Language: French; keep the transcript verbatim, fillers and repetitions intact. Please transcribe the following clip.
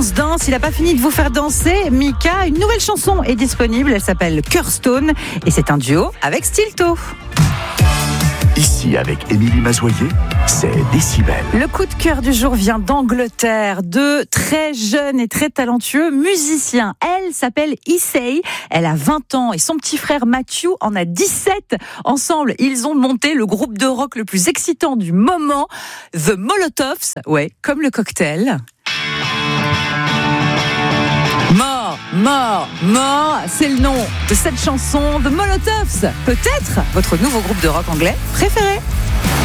danse, danse. Il n'a pas fini de vous faire danser. Mika, une nouvelle chanson est disponible. Elle s'appelle Curstone et c'est un duo avec Stilto. Ici, avec Émilie Mazoyer, c'est Décibel. Le coup de cœur du jour vient d'Angleterre. Deux très jeunes et très talentueux musiciens. Elle s'appelle Issei, elle a vingt ans et son petit frère Matthew en a dix-sept. Ensemble, ils ont monté le groupe de rock le plus excitant du moment, The Molotovs. Ouais, comme le cocktail. Mort, mort, mort, c'est le nom de cette chanson, The Molotovs. Peut-être votre nouveau groupe de rock anglais préféré.